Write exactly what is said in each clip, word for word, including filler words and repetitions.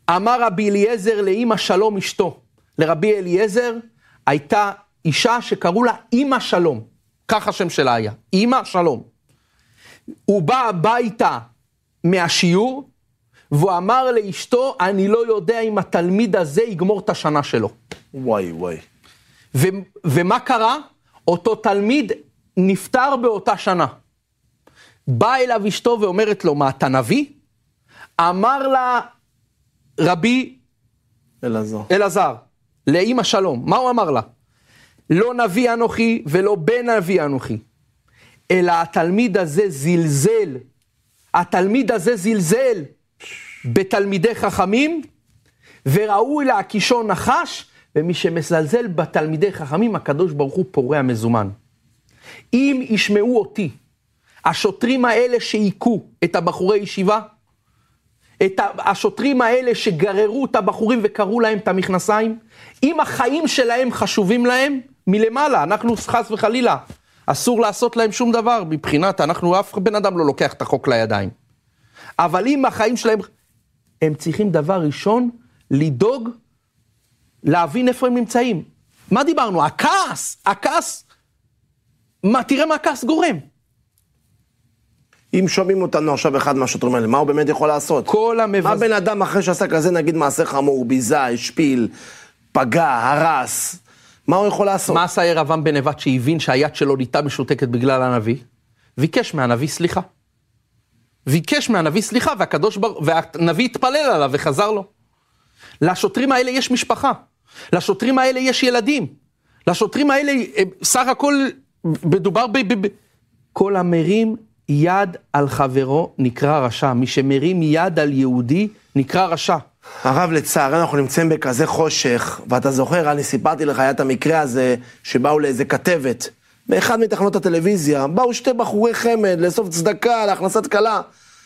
אמר רבי אליעזר לאמא שלום אשתו. לרבי אליעזר הייתה אישה שקראו לה אמא שלום. כך השם שלה היה, אמא שלום. הוא בא הביתה מהשיעור, והוא אמר לאשתו, אני לא יודע אם התלמיד הזה יגמור את השנה שלו. וואי וואי. ו- ומה קרה? אותו תלמיד נפטר באותה שנה. בא אליו אשתו ואומרת לו, מה אתה נביא? אמר לה רבי אלעזר. אלעזר, לאמא שלום, מה הוא אמר לה? לא נביא אנוכי ולא בן נביא אנוכי, אלא התלמיד הזה זלזל, התלמיד הזה זלזל בתלמידי חכמים, וראוי להקישו נחש, ומי שמזלזל בתלמידי חכמים, הקדוש ברוך הוא פורע מזומן. אם ישמעו אותי, השוטרים האלה שעיקו את הבחורי ישיבה, את השוטרים האלה שגררו את הבחורים וקראו להם את המכנסיים, אם החיים שלהם חשובים להם, מלמעלה, אנחנו חס וחלילה, אסור לעשות להם שום דבר, מבחינת, אנחנו, אף בן אדם לא לוקח את החוק לידיים. אבל אם החיים שלהם, הם צריכים דבר ראשון, לדאוג, להבין איפה הם נמצאים. מה דיברנו? הכעס, הכעס, מה, תראה מה הכעס גורם. אם שומעים אותנו עכשיו אחד מהשוטרים האלה, מה הוא באמת יכול לעשות? כל המבז... מה בן אדם אחרי שעשה כזה, נגיד מעשה חמור, ביזה, השפיל, פגע, הרס, מה הוא יכול לעשות? מה עשה ירבעם בן נבט שהבין שהיד שלו ניתה משותקת בגלל הנביא? ביקש מהנביא סליחה. ביקש מהנביא סליחה, והקדוש בר... והנביא התפלל עליו וחזר לו. לשוטרים האלה יש משפחה. לשוטרים האלה יש ילדים. לשוטרים האלה, סך הכל, מדובר ב... ב... ב... כל המרים יד על חברו נקרא רשע. מי שמרים יד על יהודי נקרא רשע. הרב, לצערנו אנחנו נמצאים בכזה חושך, ואתה זוכר, אני סיפרתי לך, היה את המקרה הזה, שבאו לאיזה כתבת, באחד מתחנות הטלוויזיה, באו שתי בחורי חמד, לאסוף צדקה, להכנסת כלה,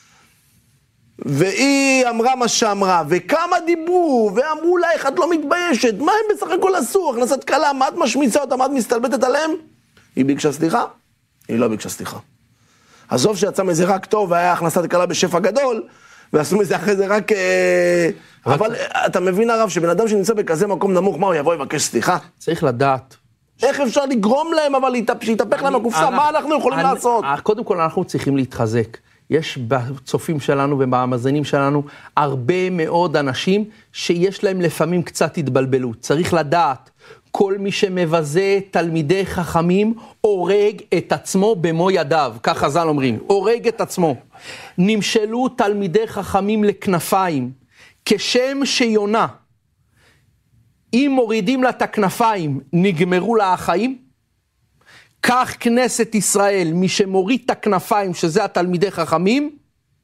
והיא אמרה מה שאמרה, וכמה דיברו, ואמרו לה, איך את לא מתביישת, מה הם בסך הכל עשו, הכנסת כלה, מה את משמיצה אותה, מה את מסתלבטת עליהם? היא ביקשה סליחה? היא לא ביקשה סליחה. עזוב שיצא מזה רק טוב, והיה הכנסת כלה בשפע גדול, ועשו מזה אחרי זה רק... אבל אתה מבין הרב, שבן אדם שנמצא בכזה מקום נמוך, מה הוא יבוא יבקש סליחה? צריך לדעת. איך אפשר לגרום להם, אבל שיתהפך להם הקופסה, מה אנחנו יכולים לעשות? קודם כל אנחנו צריכים להתחזק. יש בצופים שלנו ובמאזינים שלנו הרבה מאוד אנשים שיש להם לפעמים קצת התבלבלות. צריך לדעת, כל מי שמבזה תלמידי חכמים הורג את עצמו במו ידיו, כך חז"ל אומרים, הורג את עצמו. נמשלו תלמידי חכמים לכנפיים, כשם שיונה, אם מורידים לה את הכנפיים, נגמרו לה החיים, כך כנסת ישראל, מי שמוריד את הכנפיים, שזה התלמידי חכמים,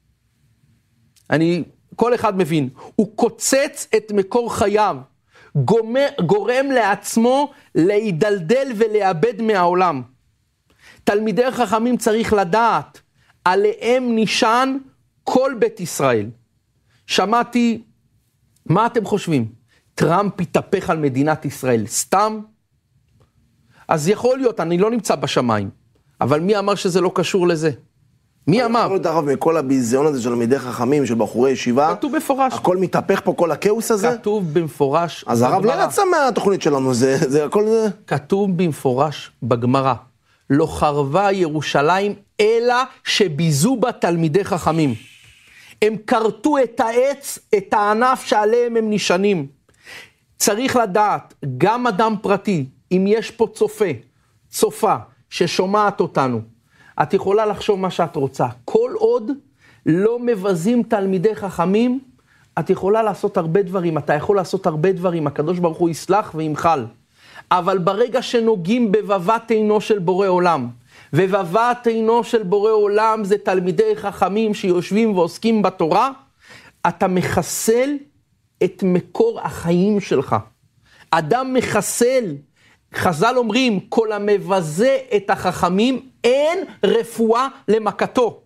אני, כל אחד מבין, הוא קוצץ את מקור חייו, גומר, גורם לעצמו להידלדל ולאבד מהעולם. תלמידי חכמים צריך לדעת, עליהם נשען כל בית ישראל. שמעתי, מה אתם חושבים? טראמפ יתהפך על מדינת ישראל, סתם? אז יכול להיות, אני לא נמצא בשמיים, אבל מי אמר שזה לא קשור לזה? מי אמר? יכול להיות הרב מכל הביזיון הזה של תלמידי חכמים, של בחורי ישיבה, כתוב במפורש. הכל מתהפך פה, כל הכאוס הזה? כתוב במפורש. אז הרב לא יצא מהתוכנית שלנו, זה, זה הכל זה... כתוב במפורש בגמרא, לא חרבה ירושלים, אלא שביזו בה תלמידי חכמים. הם קרטו את העץ, את הענף שעליהם הם נשענים. צריך לדעת, גם אדם פרטי, אם יש פה צופה, צופה, ששומעת אותנו, את יכולה לחשוב מה שאת רוצה. כל עוד לא מבזים תלמידי חכמים, את יכולה לעשות הרבה דברים, אתה יכול לעשות הרבה דברים, הקדוש ברוך הוא יסלח וימחל. אבל ברגע שנוגעים בבבת עינו של בורא עולם, ובבת עינו של בורא עולם זה תלמידי חכמים שיושבים ועוסקים בתורה, אתה מחסל את מקור החיים שלך. אדם מחסל, חז"ל אומרים, כל המבזה את החכמים, אין רפואה למכתו.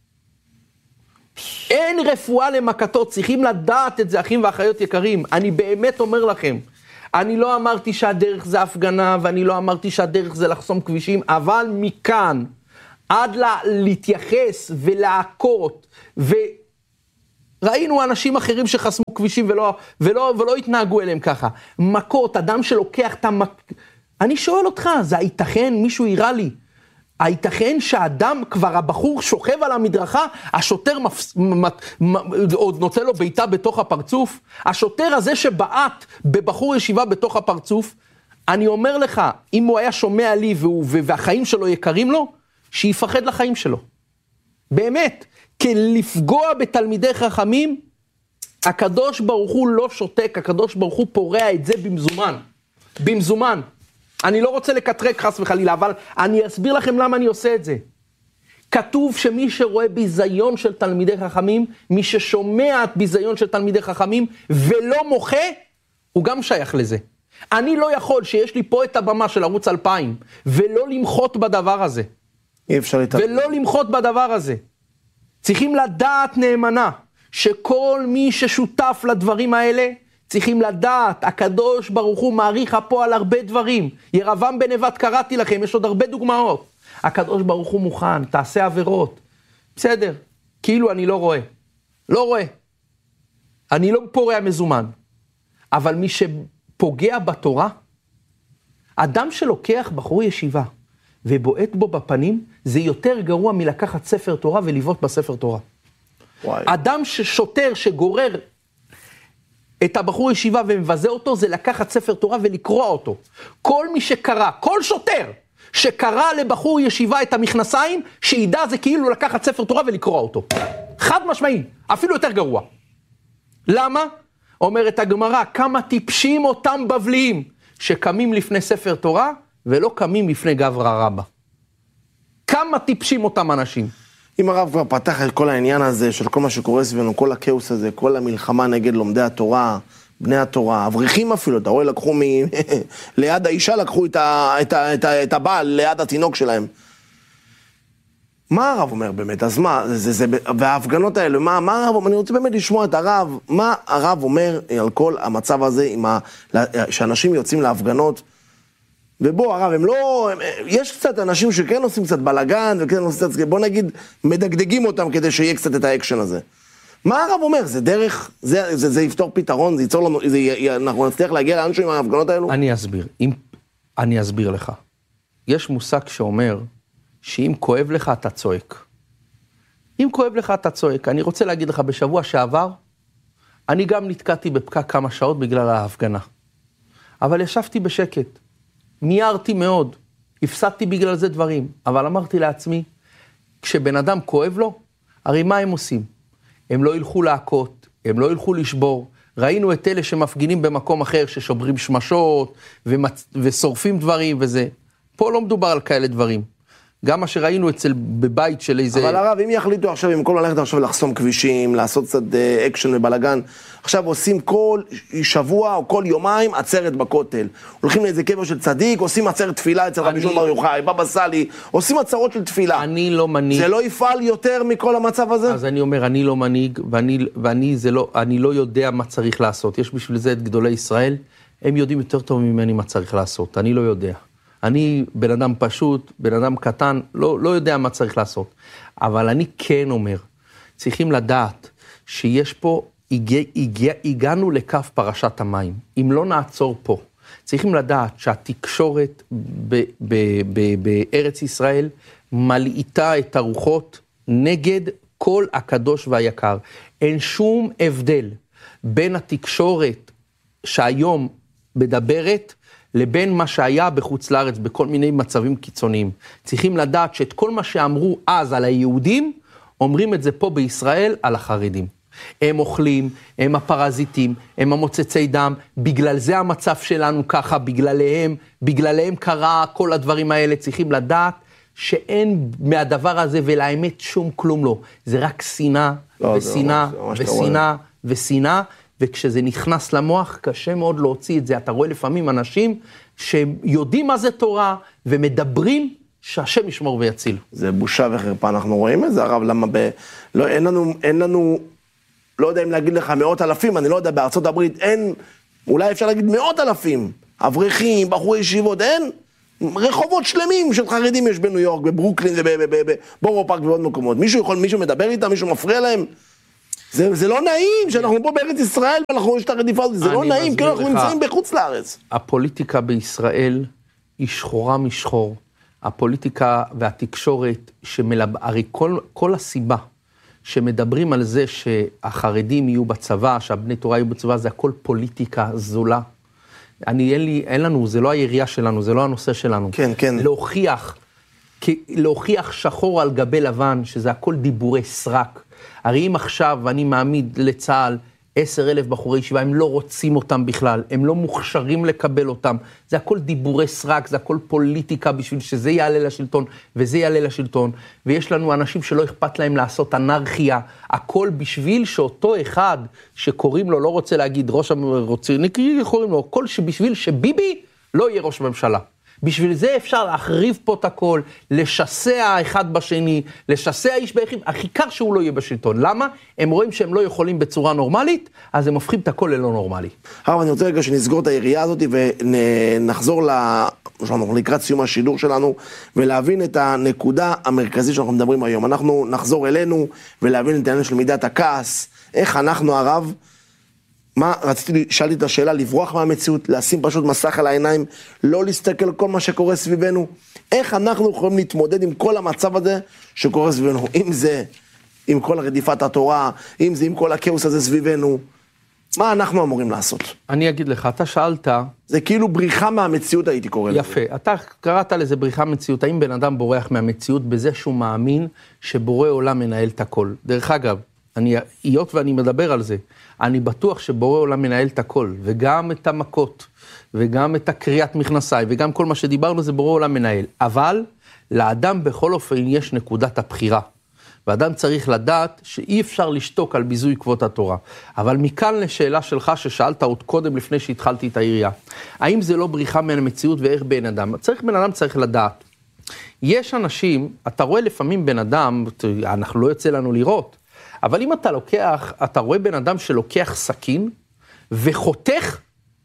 אין רפואה למכתו, צריכים לדעת את זה, אחים ואחיות יקרים. אני באמת אומר לכם, אני לא אמרתי שהדרך זה הפגנה, ואני לא אמרתי שהדרך זה לחסום כבישים, אבל מכאן, עד לה, להתייחס ולעקות, ראינו אנשים אחרים שחסמו כבישים ולא, ולא, ולא התנהגו אליהם ככה. מכות, אדם שלוקח את המק... אני שואל אותך, זה הייתכן, מישהו יראה לי, הייתכן שאדם, כבר הבחור שוכב על המדרכה, השוטר מפס... מ... מ... עוד נוצא לו ביתה בתוך הפרצוף, השוטר הזה שבעט בבחור ישיבה בתוך הפרצוף, אני אומר לך, אם הוא היה שומע לי והוא... והחיים שלו יקרים לו, שיפחד לחיים שלו. באמת, כי לפגוע בתלמידי חכמים, הקדוש ברוך הוא לא שותק, הקדוש ברוך הוא פורע את זה במזומן. במזומן. אני לא רוצה לקטרק חס וחלילה, אבל אני אסביר לכם למה אני עושה את זה. כתוב שמי שרואה ביזיון של תלמידי חכמים, מי ששומע את ביזיון של תלמידי חכמים, ולא מוחה, הוא גם שייך לזה. אני לא יכול שיש לי פה את הבמה של ערוץ אלפיים, ולא למחות בדבר הזה. אי אפשר להתאר. ולא למחות בדבר הזה. צריכים לדעת נאמנה, שכל מי ששותף לדברים האלה, צריכים לדעת, הקדוש ברוך הוא מעריך הפועל הרבה דברים. ירבעם בן נבט קראתי לכם, יש עוד הרבה דוגמאות. הקדוש ברוך הוא מוכן, תעשה עבירות. בסדר, כאילו אני לא רואה. לא רואה. אני לא פורע מזומן. אבל מי שפוגע בתורה, אדם שלוקח בחור ישיבה, ובועט בו בפנים, זה יותר גרוע מלקחת ספר תורה ולבעוט בספר תורה. וואי. אדם ששוטר שגורר את הבחור ישיבה ומבזה אותו, זה לקחת ספר תורה ולקרוע אותו. כל מי שקרא, כל שוטר שקרא לבחור ישיבה את המכנסיים, שידע זה כאילו לקחת ספר תורה ולקרוע אותו. חד משמעי, אפילו יותר גרוע. למה? אומרת הגמרא, כמה טיפשים אותם בבליים, שקמים לפני ספר תורה, ולא קמים לפני גברא רבא. כמה טיפשים אותם אנשים. אם הרב כבר פתח את כל העניין הזה, של כל מה שקורה סביבנו, כל הכאוס הזה, כל המלחמה נגד לומדי התורה, בני התורה, אברכים אפילו, אתה רואה, לקחו מ... ליד האישה, לקחו את, ה... את, ה... את, ה... את הבעל, ליד התינוק שלהם. מה הרב אומר באמת? אז מה, זה, זה... וההפגנות האלה, מה, מה הרב, אני רוצה באמת לשמוע את הרב, מה הרב אומר על כל המצב הזה, עם ה... שאנשים יוצאים להפגנות, ובוא הרב, הם לא, הם, יש קצת אנשים שכן עושים קצת בלגן, וכן עושים קצת, בוא נגיד, מדגדגים אותם כדי שיהיה קצת את האקשן הזה. מה הרב אומר? זה דרך, זה, זה, זה יפתור פתרון, זה ייצור לנו, זה, אנחנו נצליח להגיע לאנשהו עם ההפגנות האלו? אני אסביר, אם, אני אסביר לך. יש מושג שאומר, שאם כואב לך אתה צועק. אם כואב לך אתה צועק, אני רוצה להגיד לך, בשבוע שעבר, אני גם נתקעתי בפקק כמה שעות בגלל ההפגנה. אבל ישבתי בשקט. מיירתי מאוד, הפסדתי בגלל זה דברים, אבל אמרתי לעצמי, כשבן אדם כואב לו, הרי מה הם עושים? הם לא ילכו להכות, הם לא ילכו לשבור. ראינו את אלה שמפגינים במקום אחר, ששוברים שמשות, ומצ... ושורפים דברים וזה. פה לא מדובר על כאלה דברים. גם מה שראינו אצל, בבית של איזה... אבל הרב, אם יחליטו עכשיו, אם כל ללכת עכשיו לחסום כבישים, לעשות קצת אקשן ובלגן, עכשיו עושים כל שבוע או כל יומיים עצרת בכותל. הולכים לאיזה קבר של צדיק, עושים עצרת תפילה אצל רבי שמעון בר יוחאי, בבא סאלי, עושים עצרות של תפילה. אני לא מנהיג. זה לא יפעל יותר מכל המצב הזה? אז אני אומר, אני לא מנהיג, ואני, ואני זה לא, אני לא יודע מה צריך לעשות. יש בשביל זה את גדולי ישראל, הם יודעים יותר טוב ממני מה צריך לעשות. אני לא יודע. אני בן אדם פשוט, בן אדם קטן, לא, לא יודע מה צריך לעשות. אבל אני כן אומר, צריכים לדעת שיש פה, הגיע, הגיע, הגענו לכף פרשת המים. אם לא נעצור פה, צריכים לדעת שהתקשורת ב, ב, ב, בארץ ישראל מלאיתה את הרוחות נגד כל הקדוש והיקר. אין שום הבדל בין התקשורת שהיום מדברת, לבין מה שהיה בחוץ לארץ, בכל מיני מצבים קיצוניים. צריכים לדעת שאת כל מה שאמרו אז על היהודים, אומרים את זה פה בישראל על החרדים. הם אוכלים, הם הפרזיטים, הם המוצצי דם, בגלל זה המצב שלנו ככה, בגללהם, בגללהם קרה כל הדברים האלה, צריכים לדעת שאין מהדבר הזה ולאמת שום כלום לא. זה רק שנאה לא, ושנאה ושנאה ושנאה, וכשזה נכנס למוח, קשה מאוד להוציא את זה. אתה רואה לפעמים אנשים שיודעים מה זה תורה, ומדברים שהשם ישמור ויציל. זה בושה וחרפה, אנחנו רואים את זה, הרב, למה ב... לא, אין לנו, אין לנו, לא יודע אם להגיד לך מאות אלפים, אני לא יודע, בארצות הברית אין, אולי אפשר להגיד מאות אלפים, אברכים, בחורי ישיבות, אין, רחובות שלמים של חרדים יש בניו יורק, בברוקלין ובבורו פארק ועוד מקומות. מישהו יכול, מישהו מדבר איתם, מישהו מפריע להם? זה, זה לא נעים שאנחנו פה בארץ ישראל ואנחנו רואים את הרדיפה הזאת, זה לא נעים, כי אנחנו נמצאים בחוץ לארץ. הפוליטיקה בישראל היא שחורה משחור. הפוליטיקה והתקשורת שמלב... הרי כל, כל הסיבה שמדברים על זה שהחרדים יהיו בצבא, שהבני תורה יהיו בצבא, זה הכל פוליטיקה זולה. אני, אין לי, אין לנו, זה לא היריעה שלנו, זה לא הנושא שלנו. כן, כן. להוכיח, להוכיח שחור על גבי לבן, שזה הכל דיבורי סרק. הרי אם עכשיו אני מעמיד לצה"ל עשר אלף בחורי ישיבה, הם לא רוצים אותם בכלל, הם לא מוכשרים לקבל אותם, זה הכל דיבורי סרק, זה הכל פוליטיקה בשביל שזה יעלה לשלטון, וזה יעלה לשלטון, ויש לנו אנשים שלא אכפת להם לעשות אנרכיה, הכל בשביל שאותו אחד שקוראים לו, לא רוצה להגיד ראש המרוציניקי, קוראים לו, הכל שבשביל שביבי לא יהיה ראש ממשלה. בשביל זה אפשר להחריב פה את הכל, לשסע אחד בשני, לשסע איש ביחיד, העיקר שהוא לא יהיה בשלטון. למה? הם רואים שהם לא יכולים בצורה נורמלית, אז הם הופכים את הכל ללא נורמלי. הרב, אני רוצה רגע שנסגור את היריעה הזאת ונחזור לקראת סיום השידור שלנו, ולהבין את הנקודה המרכזית שאנחנו מדברים היום. אנחנו נחזור אלינו ולהבין את העניין של מידת הכעס, איך אנחנו, הרב, מה, רציתי, שאלתי את השאלה, לברוח מהמציאות, לשים פשוט מסך על העיניים, לא להסתכל כל מה שקורה סביבנו. איך אנחנו יכולים להתמודד עם כל המצב הזה שקורה סביבנו? אם זה עם כל רדיפת התורה, אם זה עם כל הכאוס הזה סביבנו, מה אנחנו אמורים לעשות? אני אגיד לך, אתה שאלת... זה כאילו בריחה מהמציאות, הייתי קורא לזה. יפה, אתה קראת לזה בריחה מהמציאות. האם בן אדם בורח מהמציאות בזה שהוא מאמין שבורא עולם מנהל את הכל? דרך אגב, אני, היות ואני מדבר על זה, אני בטוח שבורא עולם מנהל את הכל, וגם את המכות, וגם את הקריאת מכנסיים, וגם כל מה שדיברנו זה בורא עולם מנהל. אבל לאדם בכל אופן יש נקודת הבחירה. ואדם צריך לדעת שאי אפשר לשתוק על ביזוי כבוד התורה. אבל מכאן לשאלה שלך ששאלת עוד קודם לפני שהתחלתי את העירייה. האם זה לא בריחה מהמציאות ואיך בן אדם? צריך, בן אדם צריך לדעת. יש אנשים, אתה רואה לפעמים בן אדם, אנחנו לא יוצא לנו לראות, אבל אם אתה לוקח, אתה רואה בן אדם שלוקח סכין, וחותך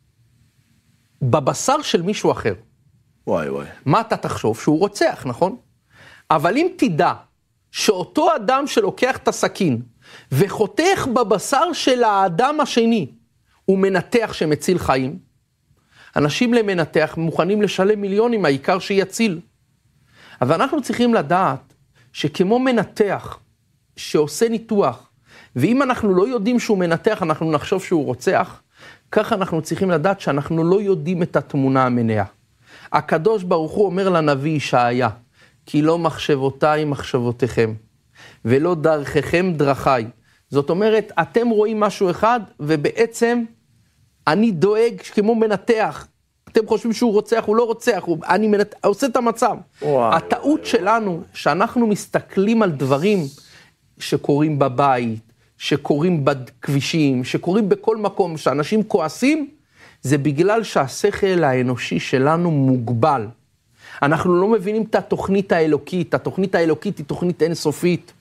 בבשר של מישהו אחר. וואי וואי. מה אתה תחשוב? שהוא רוצח, נכון? אבל אם תדע, שאותו אדם שלוקח את הסכין, וחותך בבשר של האדם השני, הוא מנתח שמציל חיים, אנשים למנתח מוכנים לשלם מיליונים, העיקר שיציל. אבל אנחנו צריכים לדעת, שכמו מנתח, שעושה ניתוח, ואם אנחנו לא יודעים שהוא מנתח, אנחנו נחשוב שהוא רוצח, כך אנחנו צריכים לדעת שאנחנו לא יודעים את התמונה המלאה. הקדוש ברוך הוא אומר לנביא ישעיה, כי לא מחשבותיי מחשבותיכם, ולא דרככם דרכיי. זאת אומרת, אתם רואים משהו אחד, ובעצם אני דואג כמו מנתח. אתם חושבים שהוא רוצח, הוא לא רוצח, הוא, אני מנת... עושה את המצב. וואי, הטעות וואי, שלנו, וואי. שאנחנו מסתכלים על דברים שקורים בבית, שקורים בכבישים, שקורים בכל מקום, שאנשים כועסים, זה בגלל שהשכל האנושי שלנו מוגבל. אנחנו לא מבינים את התוכנית האלוקית, התוכנית האלוקית היא תוכנית אינסופית.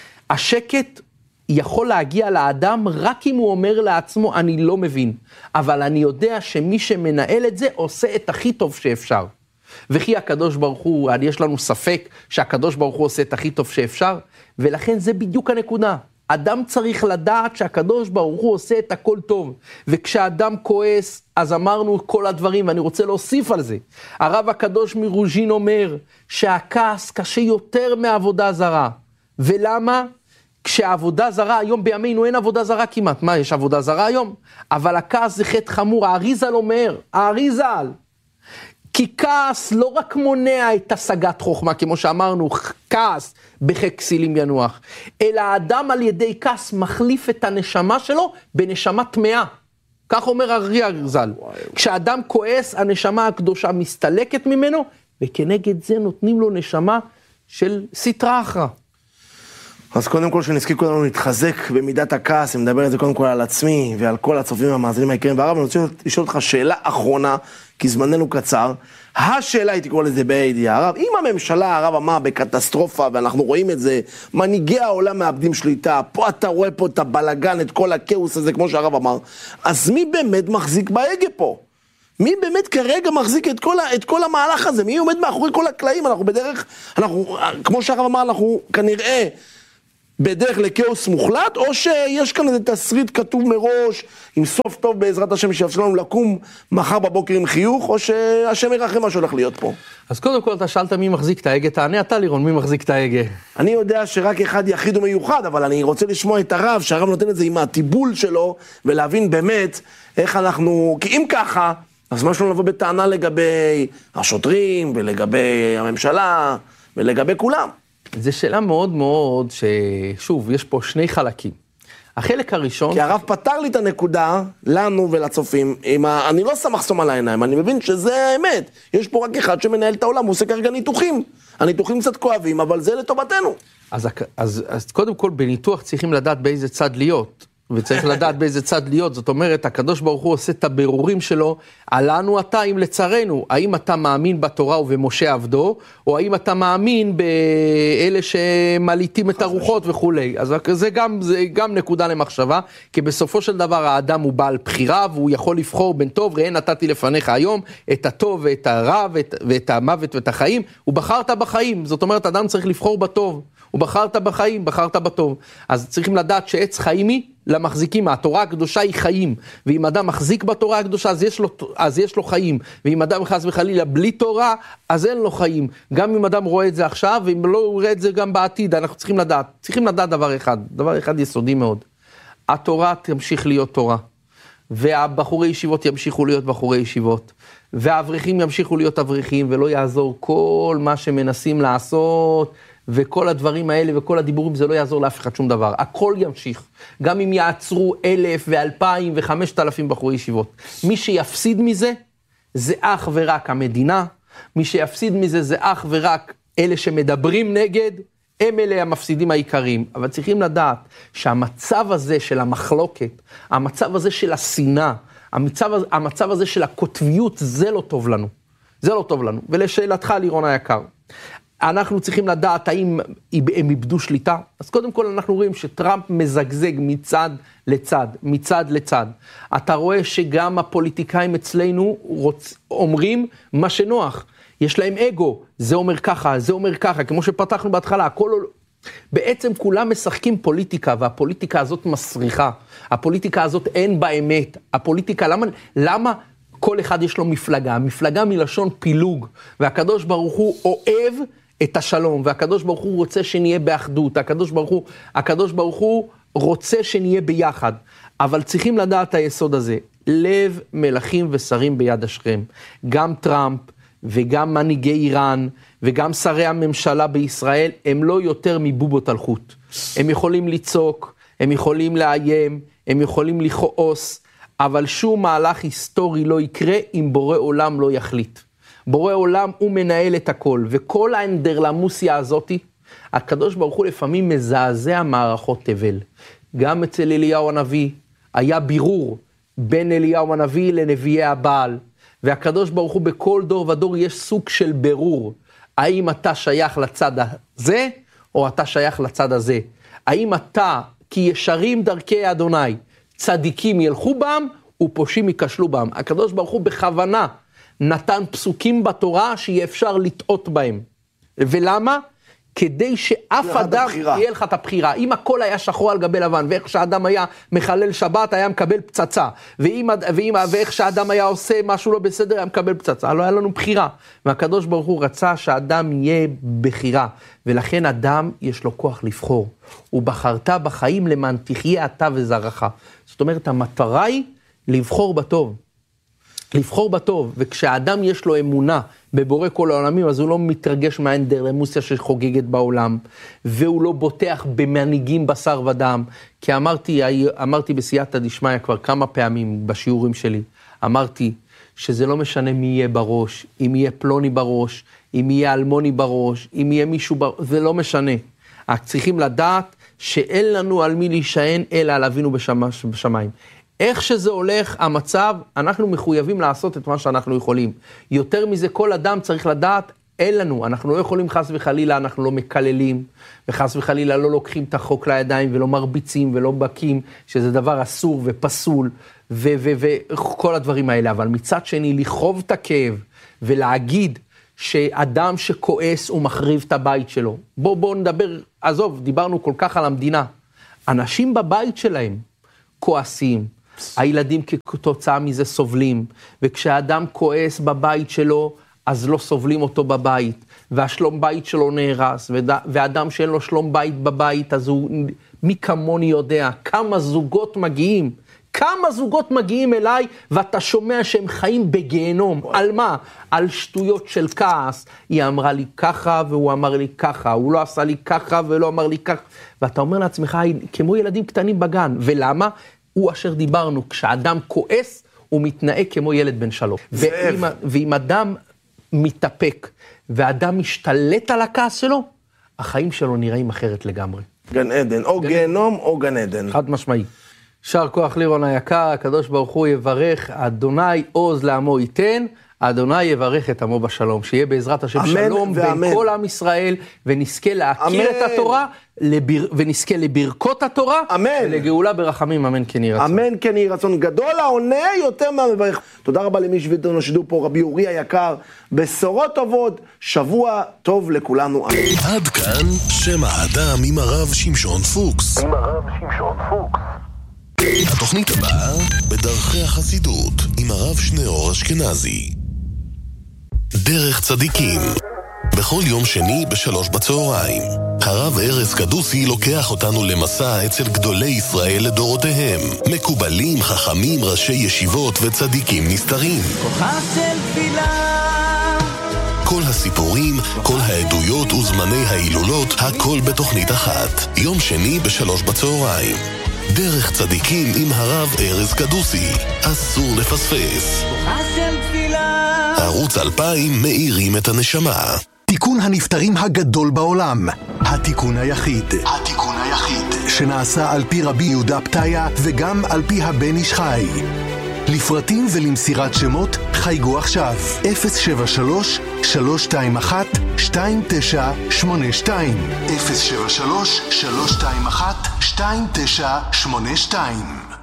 השקט יכול להגיע לאדם רק אם הוא אומר לעצמו, אני לא מבין, אבל אני יודע שמי שמנהל את זה עושה את הכי טוב שאפשר. וכי הקדוש ברוך הוא, יש לנו ספק שהקדוש ברוך הוא עושה את הכי טוב שאפשר, ולכן זה בדיוק הנקודה. אדם צריך לדעת שהקדוש ברוך הוא עושה את הכל טוב, וכשאדם כועס, אז אמרנו כל הדברים, ואני רוצה להוסיף על זה. הרב הקדוש מרוז'ין אומר, שהכעס קשה יותר מעבודה זרה. ולמה? כשהעבודה זרה, היום בימינו אין עבודה זרה כמעט. מה, יש עבודה זרה היום? אבל הכעס זה חטא חמור, האריזל אומר, האריזל. כי כעס לא רק מונע את השגת חוכמה, כמו שאמרנו, כעס בחק כסילים ינוח, אלא האדם על ידי כעס מחליף את הנשמה שלו בנשמה טמאה. כך אומר האריזל. כשאדם כועס, הנשמה הקדושה מסתלקת ממנו, וכנגד זה נותנים לו נשמה של סטרה אחרא. אז קודם כל שנזכיר כולנו להתחזק במידת הכעס, אני מדבר את זה קודם כל על עצמי ועל כל הצופים והמאזינים העיקריים. והרב, אני רוצה לשאול אותך שאלה אחרונה, כי זמננו קצר. השאלה הייתי קורא לזה בידיעה. הרב, אם הממשלה, הרב אמר, בקטסטרופה, ואנחנו רואים את זה, מנהיגי העולם מאבדים שליטה, פה אתה רואה פה את הבלגן, את כל הכאוס הזה, כמו שהרב אמר, אז מי באמת מחזיק בהגה פה? מי באמת כרגע מחזיק את כל, את כל המהלך הזה? מי עומד מאחורי כל הקלעים? אנחנו בדרך, אנחנו, כמו שהרב אמר, אנחנו כנראה בדרך לכאוס מוחלט, או שיש כאן איזה תסריט כתוב מראש, עם סוף טוב בעזרת השם שיאפשר לנו לקום מחר בבוקר עם חיוך, או שהשם ירחם מה שהולך להיות פה. אז קודם כל אתה שאלת מי מחזיק את ההגה, תענה אתה לירון, מי מחזיק את ההגה? אני יודע שרק אחד יחיד ומיוחד, אבל אני רוצה לשמוע את הרב, שהרב נותן את זה עם הטיבול שלו, ולהבין באמת איך אנחנו, כי אם ככה, אז מה יש לנו לבוא בטענה לגבי השוטרים, ולגבי הממשלה, ולגבי כולם. זו שאלה מאוד מאוד, ששוב, יש פה שני חלקים. החלק הראשון... כי הרב פתר לי את הנקודה, לנו ולצופים, ה... אני לא שם מחסום על העיניים, אני מבין שזה האמת. יש פה רק אחד שמנהל את העולם, הוא עושה כרגע ניתוחים. הניתוחים קצת כואבים, אבל זה לטובתנו. אז, אז, אז קודם כל, בניתוח צריכים לדעת באיזה צד להיות. וצריך לדעת באיזה צד להיות, זאת אומרת, הקדוש ברוך הוא עושה את הבירורים שלו, עלינו אתה אם לצרנו, האם אתה מאמין בתורה ובמשה עבדו, או האם אתה מאמין באלה שמליטים את הרוחות וכולי. אז זה גם, זה גם נקודה למחשבה, כי בסופו של דבר האדם הוא בעל בחירה, והוא יכול לבחור בין טוב, ראה נתתי לפניך היום, את הטוב ואת הרע, ואת, ואת המוות ואת החיים, הוא בחרת בחיים, זאת אומרת, אדם צריך לבחור בטוב, הוא בחרת בחיים, בחרת בטוב. אז צריכים לדעת שעץ חיים היא, למחזיקים, התורה הקדושה היא חיים, ואם אדם מחזיק בתורה הקדושה, אז יש לו, אז יש לו חיים, ואם אדם חס וחלילה בלי תורה, אז אין לו חיים, גם אם אדם רואה את זה עכשיו, ואם לא רואה את זה גם בעתיד, אנחנו צריכים לדעת, צריכים לדעת דבר אחד, דבר אחד יסודי מאוד, התורה תמשיך להיות תורה, והבחורי ישיבות ימשיכו להיות בחורי ישיבות, והאברכים ימשיכו להיות אברכים, ולא יעזור כל מה שמנסים לעשות, וכל הדברים האלה וכל הדיבורים, זה לא יעזור לאף אחד שום דבר. הכל ימשיך. גם אם יעצרו אלף ואלפיים וחמשת אלפים בחורי ישיבות. מי שיפסיד מזה, זה אך ורק המדינה. מי שיפסיד מזה, זה אך ורק אלה שמדברים נגד, הם אלה המפסידים העיקריים. אבל צריכים לדעת שהמצב הזה של המחלוקת, המצב הזה של השנאה, המצב, המצב הזה של הקוטביות, זה לא טוב לנו. זה לא טוב לנו. ולשאלתך, לירון היקר, אנחנו צריכים לדעת האם הם איבדו שליטה. אז קודם כל אנחנו רואים שטראמפ מזגזג מצד לצד, מצד לצד. אתה רואה שגם הפוליטיקאים אצלנו רוצ... אומרים מה שנוח. יש להם אגו, זה אומר ככה, זה אומר ככה, כמו שפתחנו בהתחלה, הכל... בעצם כולם משחקים פוליטיקה, והפוליטיקה הזאת מסריחה. הפוליטיקה הזאת אין בה אמת. הפוליטיקה, למה... למה... כל אחד יש לו מפלגה, מפלגה מלשון פילוג, והקדוש ברוך הוא אוהב את השלום, והקדוש ברוך הוא רוצה שנהיה באחדות, הקדוש ברוך הוא, הקדוש ברוך הוא רוצה שנהיה ביחד, אבל צריכים לדעת את היסוד הזה, לב מלכים ושרים ביד השכם, גם טראמפ וגם מנהיגי איראן, וגם שרי הממשלה בישראל, הם לא יותר מבובות על חוט, הם יכולים לצעוק, הם יכולים לאיים, הם יכולים לכעוס, אבל שום מהלך היסטורי לא יקרה אם בורא עולם לא יחליט. בורא עולם הוא מנהל את הכל, וכל האנדרלמוסיה הזאת, הקדוש ברוך הוא לפעמים מזעזע מערכות תבל. גם אצל אליהו הנביא היה בירור בין אליהו הנביא לנביאי הבעל, והקדוש ברוך הוא בכל דור ודור יש סוג של בירור. האם אתה שייך לצד הזה, או אתה שייך לצד הזה? האם אתה, כי ישרים דרכי אדוני, צדיקים ילכו בם, ופושים ייכשלו בם. הקדוש ברוך הוא בכוונה נתן פסוקים בתורה שיהיה אפשר לטעות בהם. ולמה? כדי שאף אדם יהיה לך את הבחירה. אם הכל היה שחור על גבי לבן, ואיך שהאדם היה מחלל שבת, היה מקבל פצצה. ואם, ואם, ואיך שהאדם היה עושה משהו לא בסדר, היה מקבל פצצה. לא היה לנו בחירה. והקדוש ברוך הוא רצה שהאדם יהיה בחירה. ולכן אדם יש לו כוח לבחור. ובחרת בחיים למען תחיה אתה וזרעך. זאת אומרת, המטרה היא לבחור בטוב. לבחור בטוב, וכשהאדם יש לו אמונה בבורא כל העולמים, אז הוא לא מתרגש מהאנדרלמוסיה שחוגגת בעולם, והוא לא בוטח במנהיגים בשר ודם, כי אמרתי, אמרתי בסייעתא דשמיא כבר כמה פעמים בשיעורים שלי, אמרתי שזה לא משנה מי יהיה בראש, אם יהיה פלוני בראש, אם יהיה אלמוני בראש, אם יהיה מישהו בראש, זה לא משנה. צריכים לדעת שאין לנו על מי להישען, אלא על אבינו בשמיים. איך שזה הולך, המצב, אנחנו מחויבים לעשות את מה שאנחנו יכולים. יותר מזה, כל אדם צריך לדעת, אין לנו, אנחנו לא יכולים חס וחלילה, אנחנו לא מקללים, וחס וחלילה לא לוקחים את החוק לידיים, ולא מרביצים, ולא בקים, שזה דבר אסור ופסול, וכל הדברים האלה. אבל מצד שני, לכאוב את הכאב, ולהגיד שאדם שכועס הוא מחריב את הבית שלו. בוא, בוא נדבר, עזוב, דיברנו כל כך על המדינה. אנשים בבית שלהם כועסים, הילדים כתוצאה מזה סובלים, וכשאדם כועס בבית שלו, אז לא סובלים אותו בבית, והשלום בית שלו נהרס, ואדם שאין לו שלום בית בבית, אז הוא, מי כמוני יודע, כמה זוגות מגיעים, כמה זוגות מגיעים אליי, ואתה שומע שהם חיים בגיהנום. על מה? על שטויות של כעס. היא אמרה לי ככה, והוא אמר לי ככה. הוא לא עשה לי ככה, ולא אמר לי ככה. ואתה אומר לעצמך, כמו ילדים קטנים בגן. ולמה? הוא אשר דיברנו, כשאדם כועס, הוא מתנהג כמו ילד בן שלוש. ואם, ואם אדם מתאפק, ואדם משתלט על הכעס שלו, החיים שלו נראים אחרת לגמרי. גן עדן, או גיהנום או גן עדן. חד משמעי. שר כוח לירון היקר, הקדוש ברוך הוא יברך, אדוני עוז לעמו ייתן, אדוני יברך את עמו בשלום, שיהיה בעזרת השם שלום בין כל עם ישראל, ונזכה להכיר את התורה, לבר... ונזכה לברכות התורה, אמן. ולגאולה ברחמים, אמן כן יהי רצון. אמן כן יהי רצון. גדול העונה יותר מהמברך. תודה רבה למי שהביא השידור פה, רבי אורי היקר, בשורות טובות, שבוע טוב לכולנו. אמן. עד כאן שם האדם עם הרב שמשון פוקס. עם הרב שמשון פוקס. התוכנית הבאה בדרכי החסידות עם הרב שניאור אשכנזי. דרך צדיקים, בכל יום שני בשלוש בצהריים. הרב ארז קדוסי לוקח אותנו למסע אצל גדולי ישראל לדורותיהם, מקובלים, חכמים, ראשי ישיבות וצדיקים נסתרים. כוחה של תפילה, כל הסיפורים, כל העדויות וזמני ההילולות, הכל בתוכנית אחת. יום שני בשלוש בצהריים. דרך צדיקים עם הרב ארז קדוסי, אסור לפספס. כוחה של תפילה, ערוץ אלפיים מאירים את הנשמה. תיקון הנפטרים הגדול בעולם, התיקון היחיד, התיקון היחיד שנעשה על פי רבי יהודה פתיה וגם על פי הבן איש חי. לפרטים ולמסירת שמות חייגו עכשיו אפס שבע שלוש שלוש שתיים אחת שתיים תשע שמונה שתיים אפס שבע שלוש שלוש שתיים אחת שתיים תשע שמונה שתיים.